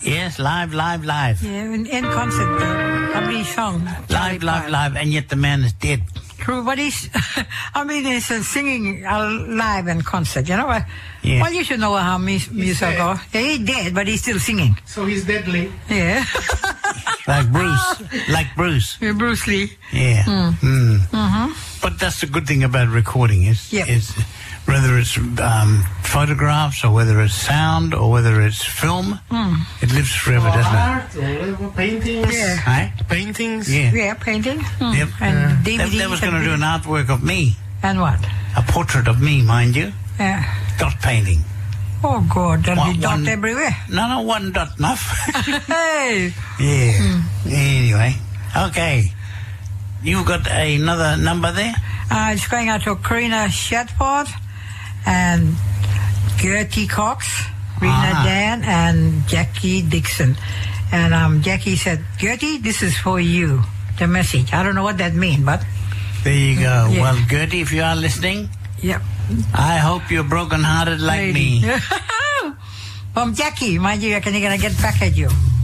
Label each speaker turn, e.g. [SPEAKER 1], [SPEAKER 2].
[SPEAKER 1] Yes, live.
[SPEAKER 2] Yeah, in concert, every song.
[SPEAKER 1] Live, and yet the man is dead.
[SPEAKER 2] True, but he's singing live in concert,
[SPEAKER 1] Yeah.
[SPEAKER 2] Well, you should know how music go. Yeah, he's dead, but he's still singing.
[SPEAKER 3] So he's deadly.
[SPEAKER 2] Yeah.
[SPEAKER 1] Like Bruce.
[SPEAKER 2] Yeah, Bruce Lee.
[SPEAKER 1] Yeah. But that's the good thing about recording is whether it's photographs or whether it's sound or whether it's film, it lives forever, doesn't
[SPEAKER 3] art, or paintings.
[SPEAKER 2] Yeah.
[SPEAKER 1] Hey?
[SPEAKER 3] Paintings.
[SPEAKER 1] Yeah.
[SPEAKER 2] Yeah, painting.
[SPEAKER 1] Yep.
[SPEAKER 2] And DVD.
[SPEAKER 1] They was going to do an artwork of me,
[SPEAKER 2] And what?
[SPEAKER 1] a portrait of me, mind you,
[SPEAKER 2] Yeah.
[SPEAKER 1] dot painting.
[SPEAKER 2] Oh, God, there'll be
[SPEAKER 1] One-
[SPEAKER 2] dot everywhere.
[SPEAKER 1] No, one dot enough.
[SPEAKER 2] Hey.
[SPEAKER 1] Yeah. Anyway, okay. You've got another number there?
[SPEAKER 2] It's going out to Karina Shetford and Gertie Cox, Rena Dan, and Jackie Dixon. And Jackie said, Gertie, this is for you, the message. I don't know what that means, but...
[SPEAKER 1] There you go.
[SPEAKER 2] Yeah.
[SPEAKER 1] Well, Gertie, if you are listening,
[SPEAKER 2] Yep.
[SPEAKER 1] I hope you're broken-hearted like me.
[SPEAKER 2] From Jackie, mind you, I can get back at you.